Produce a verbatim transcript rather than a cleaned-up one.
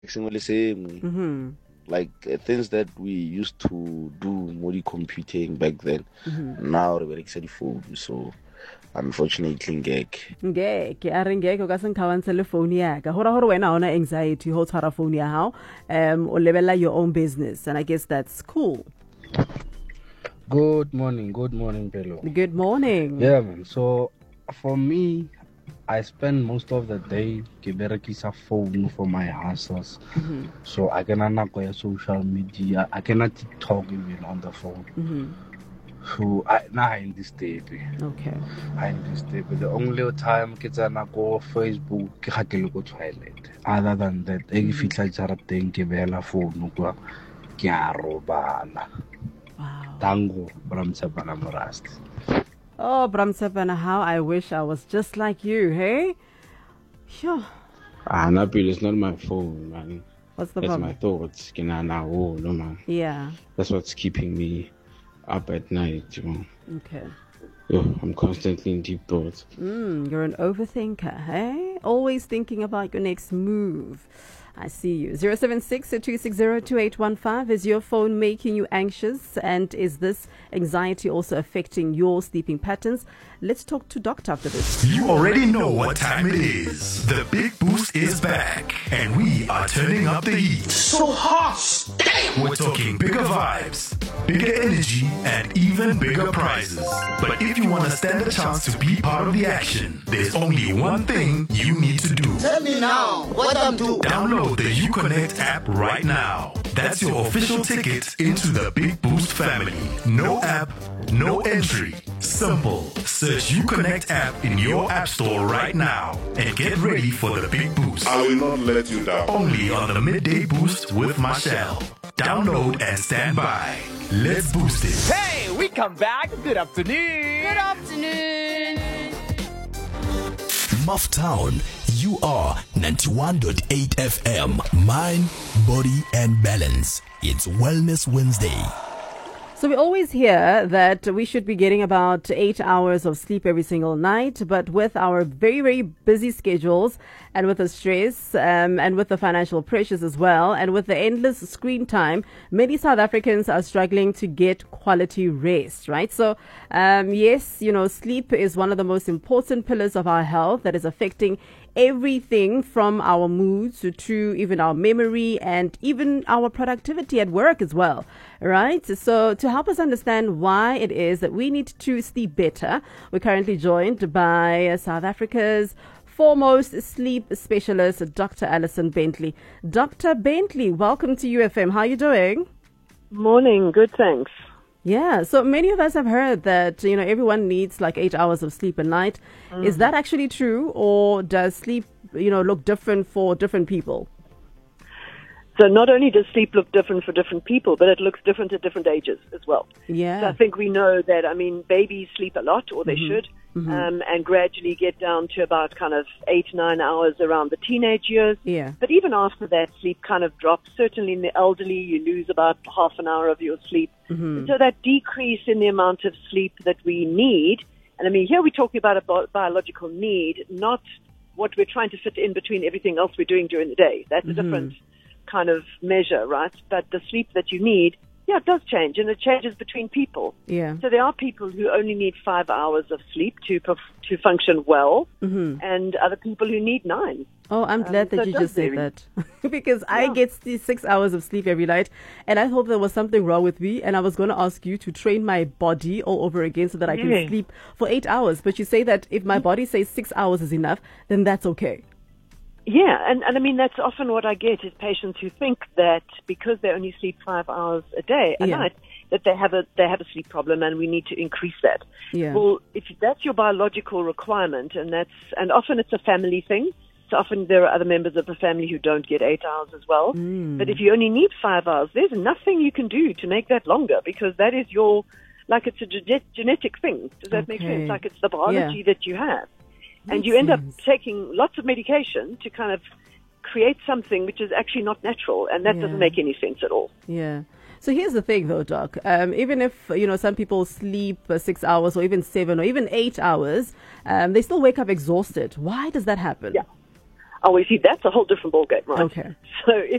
Similar same. Mm-hmm. Like uh, things that we used to do more computing back then. Mm-hmm. Now we're excited phone. So unfortunately, ngek. ngeke a re ngeke o ka se nkgawantse phone yaka go ra gore wena ona anxiety ho tshwara phone ya hao um o lebella your own business, and I guess that's cool. Good morning, good morning, Bello. Good morning. Yeah, man. So for me, I spend most of the day ke berekisa phone for my hustles. Mm-hmm. So I cannot nako ya social media, I cannot TikTok even on the phone. Mm-hmm. So I now in this state. Okay. I in this state. The only time ke tsena go Facebook ke ga ke le go toilet. Other than that, e ke fitla jarateng ke bela phone kwa ke a robala. Wow. Tango Bramsepana Morast. Oh, Bramsepana, how I wish I was just like you, hey? Sure. Ah, Nabil, it's not my phone, man. What's the That's problem? my thoughts. Kina na oh, no, man. Yeah. That's what's keeping me up at night, you know. Okay. Yo, I'm constantly in deep thoughts. Mm, you're an overthinker, hey? Always thinking about your next move. I see you. zero seven six, two six zero, two eight one five. Is your phone making you anxious? And is this anxiety also affecting your sleeping patterns? Let's talk to Doctor after this. You already know what time it is. The Big Boost is back, and we are turning up the heat. So hot! We're talking bigger vibes, bigger energy, and even bigger prizes. But if you want to stand a chance to be part of the action, there's only one thing you need to do. Tell me now, what I'm doing. Download the UConnect app right now. That's your official ticket into the Big Boost family. No app, no entry. Simple. Search UConnect app in your app store right now and get ready for the Big Boost. I will not let you down. Only on the Midday Boost with Marshall. Download and stand by. Let's boost it. Hey, we come back. Good afternoon. Good afternoon. Mufftown, you are ninety-one point eight F M. Mind, body, and balance. It's Wellness Wednesday. So we always hear that we should be getting about eight hours of sleep every single night, but with our very, very busy schedules and with the stress um, and with the financial pressures as well, and with the endless screen time, many South Africans are struggling to get quality rest, right? So, um, yes, you know, sleep is one of the most important pillars of our health that is affecting everything from our moods to, to even our memory and even our productivity at work as well, right? So to help us understand why it is that we need to sleep better, we're currently joined by South Africa's foremost sleep specialist, Doctor Alison Bentley. Doctor Bentley, welcome to U F M. How are you doing? Morning. Good, thanks. Yeah, so many of us have heard that, you know, everyone needs like eight hours of sleep a night. Mm. Is that actually true, or does sleep, you know, look different for different people? So not only does sleep look different for different people, but it looks different at different ages as well. Yeah. So I think we know that, I mean, babies sleep a lot, or they mm-hmm. should, mm-hmm. Um, and gradually get down to about kind of eight, nine hours around the teenage years. Yeah. But even after that, sleep kind of drops. Certainly in the elderly, you lose about half an hour of your sleep. Mm-hmm. So that decrease in the amount of sleep that we need, and I mean, here we're talking about a bi- biological need, not what we're trying to fit in between everything else we're doing during the day. That's mm-hmm. a different kind of measure, right? But the sleep that you need, yeah, it does change, and it changes between people. Yeah. So there are people who only need five hours of sleep to perf- to function well, mm-hmm. and other people who need nine. Oh, I'm glad um, that so you just said that. Because yeah. I get these six hours of sleep every night, and I thought there was something wrong with me, and I was going to ask you to train my body all over again so that I can yeah. sleep for eight hours. But you say that if my body says six hours is enough, then that's okay. Yeah, and, and I mean, that's often what I get is patients who think that because they only sleep five hours a day, a yeah. night, that they have a they have a sleep problem and we need to increase that. Yeah. Well, if that's your biological requirement, and that's and often it's a family thing. So often there are other members of the family who don't get eight hours as well. Mm. But if you only need five hours, there's nothing you can do to make that longer because that is your, like it's a ge- genetic thing. Does that okay. make sense? Like it's the biology yeah. that you have. Makes and you end sense. up taking lots of medication to kind of create something which is actually not natural, and that yeah. doesn't make any sense at all. Yeah. So here's the thing, though, Doc. Um, even if, you know, some people sleep uh, six hours or even seven or even eight hours, um, they still wake up exhausted. Why does that happen? Yeah. Oh, you see, that's a whole different ballgame, right? Okay. So if